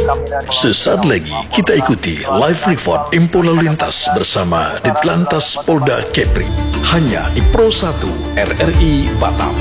Sesaat lagi kita ikuti live report info lalu lintas bersama Ditlantas Polda Kepri hanya di Pro 1 RRI Batam.